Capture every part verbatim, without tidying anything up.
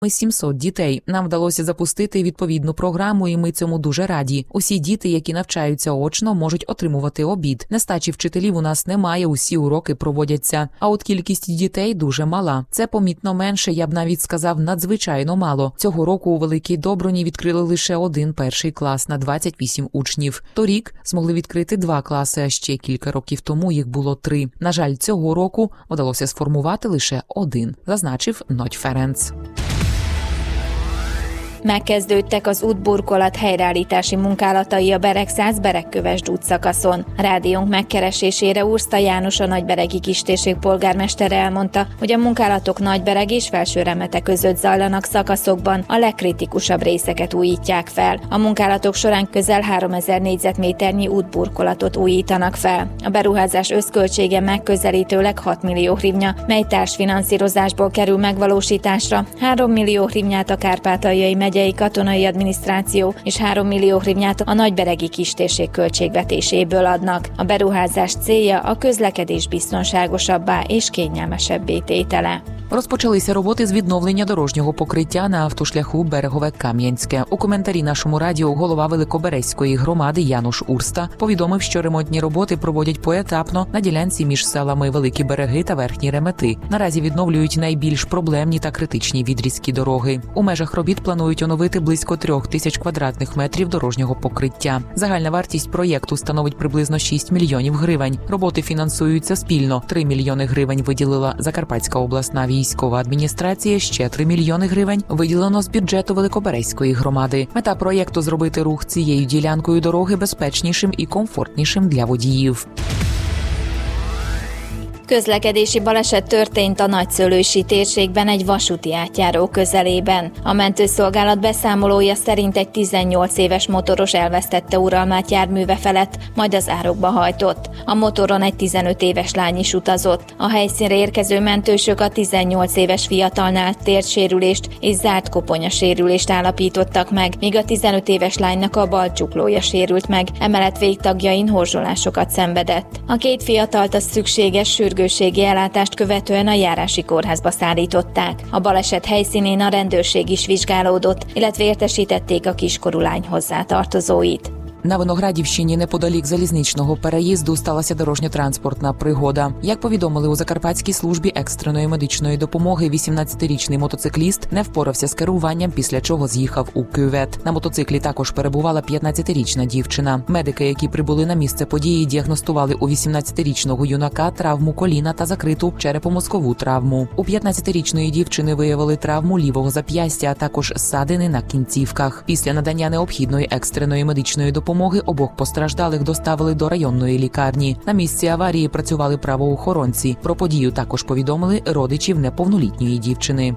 сімсот дітей. Нам вдалося запустити відповідну програму, і ми цьому дуже раді. Усі діти, які навчаються очно, можуть отримувати обід. Нестачі вчителів у нас немає, усі уроки проводяться. А от кількість дітей дуже мала. Це помітно менше, я б навіть сказав, надзвичайно мало. Цього року у Великій Добруні відкрили лише один перший клас на двадцять вісім учнів. Торік змогли відкрити два класи, а ще кілька років тому їх було три. На жаль, цього року вдалося сформувати лише один, зазначив Nagy Ferenc. Megkezdődtek az útburkolat helyreállítási munkálatai a Bereg-Szász-Beregkövesd útszakaszon. A rádiónk megkeresésére Urszta János, a Nagyberegi Kistérség polgármestere elmondta, hogy a munkálatok Nagybereg és Felső-Remete között zajlanak szakaszokban, a legkritikusabb részeket újítják fel. A munkálatok során közel háromezer négyzetméternyi útburkolatot újítanak fel. A beruházás összköltsége megközelítőleg hat millió hrivnya, mely társfinanszírozásból kerül megvalósításra. három millió hrivnyát a Kárpátaljai megyei katonai adminisztráció és három millió hrivnyát a Nagyberegi Kistérség költségvetéséből adnak. A beruházás célja a közlekedés biztonságosabbá és kényelmesebbé tétele. Розпочалися роботи з відновлення дорожнього покриття на автошляху Берегове-Кам'янське. У коментарі нашому радіо голова Великоберезької громади Януш Урста повідомив, що ремонтні роботи проводять поетапно на ділянці між селами Великі Береги та Верхні Ремети. Наразі відновлюють найбільш проблемні та критичні відрізки дороги. У межах робіт планують оновити близько трьох тисяч квадратних метрів дорожнього покриття. Загальна вартість проєкту становить приблизно шість мільйонів гривень. Роботи фінансуються спільно. три мільйони гривень виділила Закарпатська обласна військова адміністрація, ще три мільйони гривень виділено з бюджету Великоберезької громади. Мета проєкту – зробити рух цією ділянкою дороги безпечнішим і комфортнішим для водіїв. Közlekedési baleset történt a Nagyszőlősi térségben egy vasúti átjáró közelében. A mentőszolgálat beszámolója szerint egy tizennyolc éves motoros elvesztette uralmát járműve felett, majd az árokba hajtott. A motoron egy tizenöt éves lány is utazott. A helyszínre érkező mentősök a tizennyolc éves fiatalnál térdsérülést és zárt koponyasérülést állapítottak meg, míg a tizenöt éves lánynak a bal csuklója sérült meg, emellett végtagjain horzsolásokat szenvedett. A két fiatalt a szükséges sürgő sürgősségi ellátást követően a járási kórházba szállították. A baleset helyszínén a rendőrség is vizsgálódott, illetve értesítették a kiskorú lány hozzátartozóit. На Виноградівщині неподалік залізничного переїзду сталася дорожньо-транспортна пригода. Як повідомили у Закарпатській службі екстреної медичної допомоги, вісімнадцятирічний мотоцикліст не впорався з керуванням, після чого з'їхав у кювет. На мотоциклі також перебувала п'ятнадцятирічна дівчина. Медики, які прибули на місце події, діагностували у вісімнадцятирічного юнака травму коліна та закриту черепно-мозкову травму. У п'ятнадцятирічної дівчини виявили травму лівого зап'ястя, а також ссадини на кінцівках. Після надання необхідної екстреної медичної допомоги обох постраждалих доставили до районної лікарні. На місці аварії працювали правоохоронці. Про подію також повідомили родичів неповнолітньої дівчини.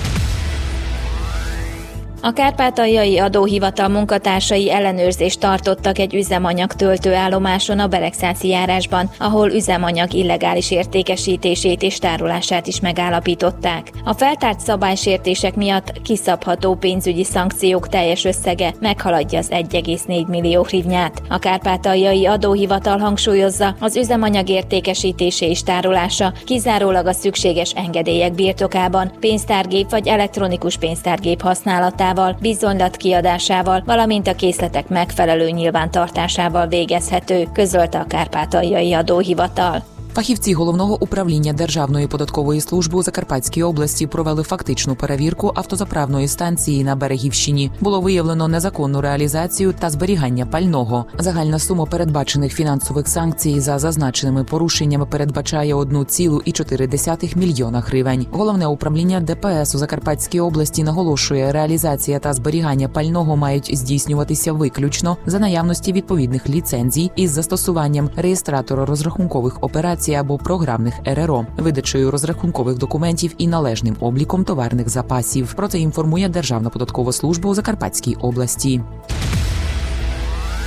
A Kárpátaljai Adóhivatal munkatársai ellenőrzést tartottak egy üzemanyag töltőállomáson a Beregszászi járásban, ahol üzemanyag illegális értékesítését és tárolását is megállapították. A feltárt szabálysértések miatt kiszabható pénzügyi szankciók teljes összege meghaladja az egy egész négy millió hrivnyát. A Kárpátaljai Adóhivatal hangsúlyozza, az üzemanyag értékesítése és tárolása kizárólag a szükséges engedélyek birtokában, pénztárgép vagy elektronikus pénztárgép használatával, bizonylat kiadásával, valamint a készletek megfelelő nyilvántartásával végezhető, közölte a Kárpátaljai Adóhivatal. Фахівці Головного управління Державної податкової служби у Закарпатській області провели фактичну перевірку автозаправної станції на Берегівщині. Було виявлено незаконну реалізацію та зберігання пального. Загальна сума передбачених фінансових санкцій за зазначеними порушеннями передбачає одну цілу чотири десятих мільйона гривень. Головне управління ДПС у Закарпатській області наголошує, реалізація та зберігання пального мають здійснюватися виключно за наявності відповідних ліцензій із застосуванням реєстратора розрахункових операцій або програмних ер ер о, видачею розрахункових документів і належним обліком товарних запасів. Про це інформує Державна податкова служба у Закарпатській області.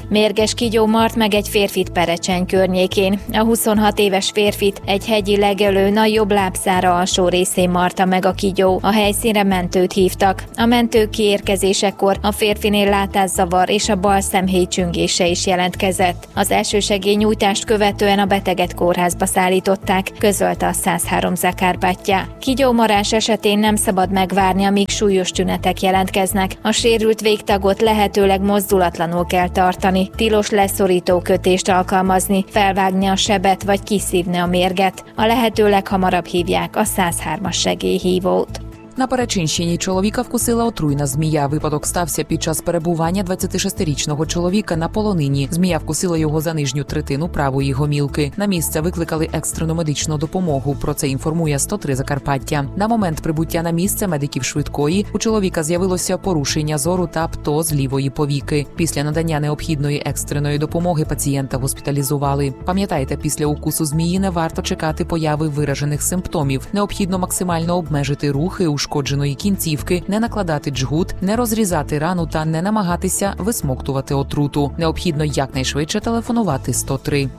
Mérges kígyó mart meg egy férfit Perecseny környékén. A huszonhat éves férfit egy hegyi legelőn a jobb lábszára alsó részén marta meg a kígyó. A helyszínre mentőt hívtak. A mentők kiérkezésekor a férfinél látászavar és a bal szemhéj csüngése is jelentkezett. Az elsősegélynyújtást követően a beteget kórházba szállították, közölte a száz három Zakárpátja. Kígyómarás esetén nem szabad megvárni, amíg súlyos tünetek jelentkeznek. A sérült végtagot lehetőleg mozdulatlanul kell tartani, tilos leszorító kötést alkalmazni, felvágni a sebet vagy kiszívni a mérget. A lehető leghamarabb hívják a száz hármas segélyhívót. На Перечинщині чоловіка вкусила отруйна змія. Випадок стався під час перебування двадцятишестирічного чоловіка на полонині. Змія вкусила його за нижню третину правої гомілки. На місце викликали екстрену медичну допомогу. Про це інформує сто три Закарпаття. На момент прибуття на місце медиків швидкої у чоловіка з'явилося порушення зору та птоз лівої повіки. Після надання необхідної екстреної допомоги пацієнта госпіталізували. Пам'ятайте, після укусу змії не варто чекати появи виражених симптомів. Необхідно максимально обмежити рухи у ушкодженої кінцівки, не накладати джгут, не розрізати рану та не намагатися висмоктувати отруту. Необхідно якнайшвидше телефонувати сто три.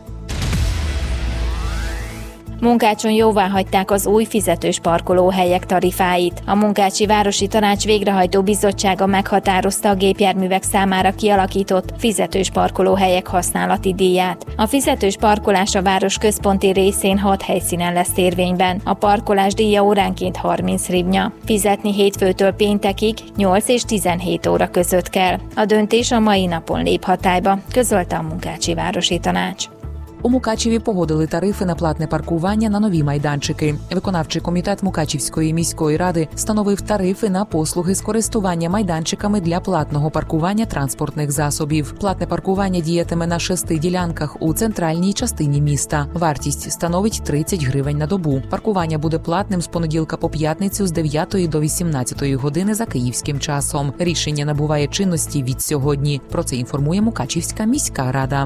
Munkácson jóváhagyták az új fizetős parkolóhelyek tarifáit. A Munkácsi Városi Tanács Végrehajtó Bizottsága meghatározta a gépjárművek számára kialakított fizetős parkolóhelyek használati díját. A fizetős parkolás a város központi részén hat helyszínen lesz érvényben. A parkolás díja óránként harminc hrivnya. Fizetni hétfőtől péntekig nyolc és tizenhét óra között kell. A döntés a mai napon lép hatályba, közölte a Munkácsi Városi Tanács. У Мукачеві погодили тарифи на платне паркування на нові майданчики. Виконавчий комітет Мукачівської міської ради встановив тарифи на послуги з користування майданчиками для платного паркування транспортних засобів. Платне паркування діятиме на шести ділянках у центральній частині міста. Вартість становить тридцять гривень на добу. Паркування буде платним з понеділка по п'ятницю з дев'ятої до вісімнадцятої години за київським часом. Рішення набуває чинності від сьогодні. Про це інформує Мукачівська міська рада.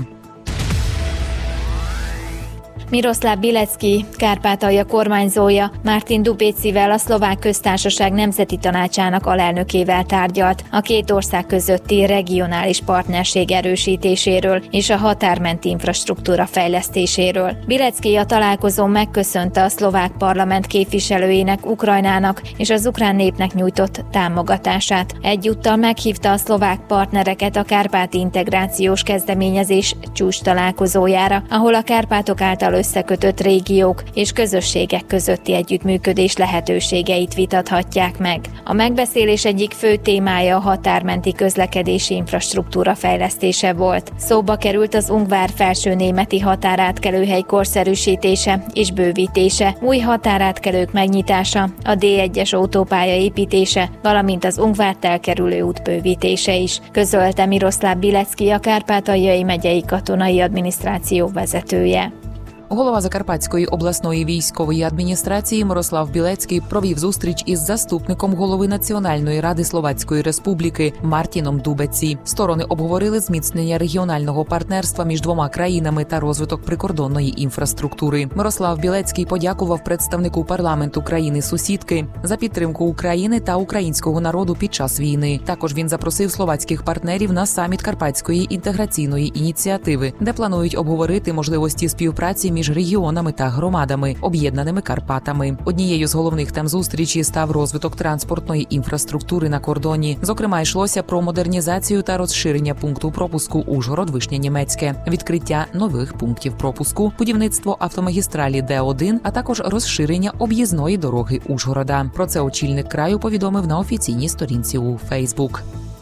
Miroslav Bilecki, Kárpátalja kormányzója Martin Dubécivel, a Szlovák Köztársaság Nemzeti Tanácsának alelnökével tárgyalt a két ország közötti regionális partnerség erősítéséről és a határmenti infrastruktúra fejlesztéséről. Bilecki a találkozón megköszönte a szlovák parlament képviselőinek Ukrajnának és az ukrán népnek nyújtott támogatását. Egyúttal meghívta a szlovák partnereket a kárpáti integrációs kezdeményezés csúcs találkozójára, ahol a Kárpátok által összekötött régiók és közösségek közötti együttműködés lehetőségeit vitathatják meg. A megbeszélés egyik fő témája a határmenti közlekedési infrastruktúra fejlesztése volt. Szóba került az ungvár felsőnémeti határátkelőhely korszerűsítése és bővítése, új határátkelők megnyitása, a dé egyes autópálya építése, valamint az Ungvárt elkerülő út bővítése is, közölte Miroslav Bilecki, a Kárpátaljai megyei katonai adminisztráció vezetője. Голова Закарпатської обласної військової адміністрації Мирослав Білецький провів зустріч із заступником голови Національної ради Словацької Республіки Мартіном Дубеці. Сторони обговорили зміцнення регіонального партнерства між двома країнами та розвиток прикордонної інфраструктури. Мирослав Білецький подякував представнику парламенту країни-сусідки за підтримку України та українського народу під час війни. Також він запросив словацьких партнерів на саміт Карпатської інтеграційної ініціативи, де планують обговорити можливості співпраці між регіонами та громадами, об'єднаними Карпатами. Однією з головних тем зустрічі став розвиток транспортної інфраструктури на кордоні. Зокрема, йшлося про модернізацію та розширення пункту пропуску Ужгород-Вишнє-Німецьке, відкриття нових пунктів пропуску, будівництво автомагістралі Д один, а також розширення об'їзної дороги Ужгорода. Про це очільник краю повідомив на офіційній сторінці у Фейсбук.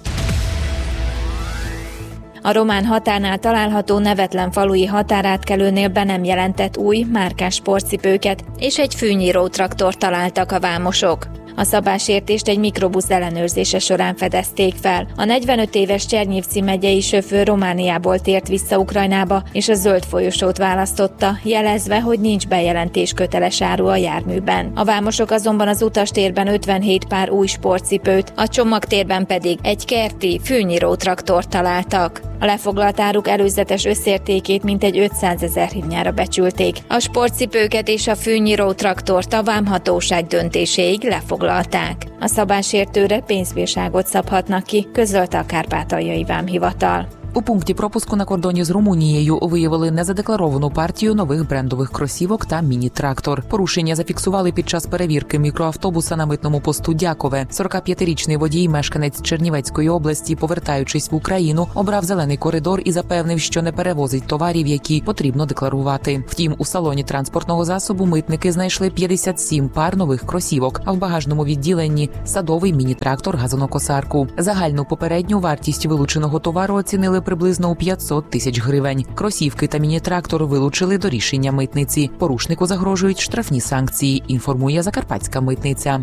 A román határnál található nevetlen falui határátkelőnél be nem jelentett új, márkás sportcipőket és egy fűnyíró traktort találtak a vámosok. A szabálysértést egy mikrobusz ellenőrzése során fedezték fel. A negyvenöt éves Csernyivci megyei sofőr Romániából tért vissza Ukrajnába, és a zöld folyosót választotta, jelezve, hogy nincs bejelentés köteles áru a járműben. A vámosok azonban az utastérben ötvenhét pár új sportcipőt, a csomagtérben pedig egy kerti, fűnyíró traktort találtak. A lefoglalt áruk előzetes összértékét mintegy ötszázezer hrivnyára becsülték. A sportcipőket és a fűnyíró traktort a vámhatóság döntéséig lefoglalták. A szabálysértőre pénzbírságot szabhatnak ki, közölte a Kárpátaljai Vámhivatal. У пункті пропуску на кордоні з Румунією виявили незадекларовану партію нових брендових кросівок та міні-трактор. Порушення зафіксували під час перевірки мікроавтобуса на митному посту Дякове. сорокап'ятирічний водій, мешканець Чернівецької області, повертаючись в Україну, обрав зелений коридор і запевнив, що не перевозить товарів, які потрібно декларувати. Втім, у салоні транспортного засобу митники знайшли п'ятдесят сім пар нових кросівок, а в багажному відділенні – садовий міні-трактор газонокосарку. Загальну попередню вартість вилученого товару оцінили приблизно у п'ятсот тисяч гривень. Кросівки та міні-трактор вилучили до рішення митниці. Порушнику загрожують штрафні санкції, інформує Закарпатська митниця.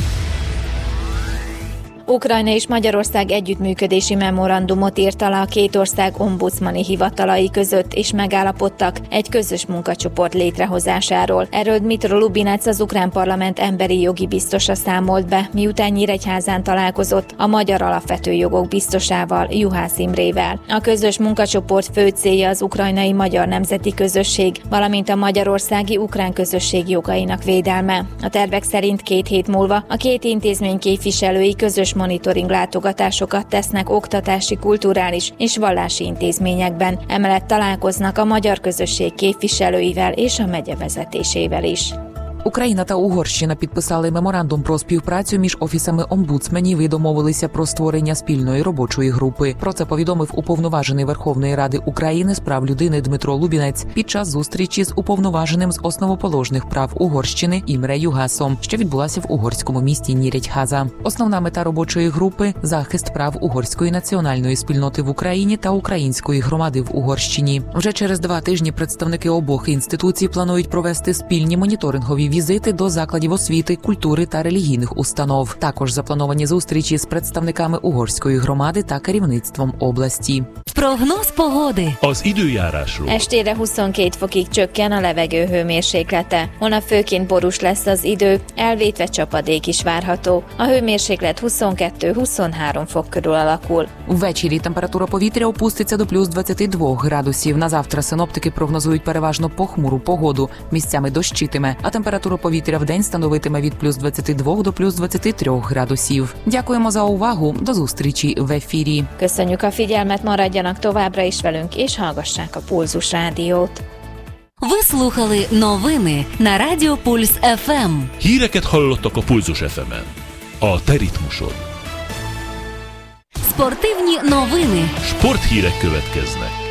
Ukrajna és Magyarország együttműködési memorandumot írt alá a két ország ombudsmani hivatalai között, és megállapodtak egy közös munkacsoport létrehozásáról. Erről Dmytro Lubinec, az ukrán parlament emberi jogi biztosa számolt be, miután Nyíregyházán találkozott a magyar alapvető jogok biztosával, Juhász Imrével. A közös munkacsoport fő célja az ukrajnai magyar nemzeti közösség, valamint a magyarországi ukrán közösség jogainak védelme. A tervek szerint két hét múlva a két intézmény képviselői közös monitoring látogatásokat tesznek oktatási, kulturális és vallási intézményekben. Emellett találkoznak a magyar közösség képviselőivel és a megye vezetésével is. Україна та Угорщина підписали меморандум про співпрацю між офісами омбудсменів і домовилися про створення спільної робочої групи. Про це повідомив уповноважений Верховної Ради України з прав людини Дмитро Лубінець під час зустрічі з уповноваженим з основоположних прав Угорщини Імре Югасом, що відбулася в угорському місті Нірядьхаза. Основна мета робочої групи – захист прав угорської національної спільноти в Україні та української громади в Угорщині. Вже через два тижні представники обох інституцій планують провести спільні моніторингові візити до закладів освіти, культури та релігійних установ. Також заплановані зустрічі з представниками угорської громади та керівництвом області. Прогноз pogody. Az időjárásról. Estére huszonkét fokig csökken a levegő hőmérséklete. Holnap főként borús lesz az idő, elvétve csapadék is várható. A hőmérséklet huszonkettő-huszonhárom fok körül alakul. Ввечері температура повітря опуститься до плюс двадцять два градусів. На завтра синоптики прогнозують переважно похмуру погоду. Місцями дощитиме, а температура повітря вдень становитиме від плюс двадцять два до плюс двадцять три градусів. Дякуємо за увагу. До зустрічі в ефірі. Köszönjük a figyelmet, maradjanak továbbra is velünk, és hallgassák a Pulzus Rádiót. Ви слухали новини на Радіо Пульс еф ем. Híreket hallottak a Pulzus еф ем-en. A te ritmusod. Спортивні новини. Sporthírek következnek.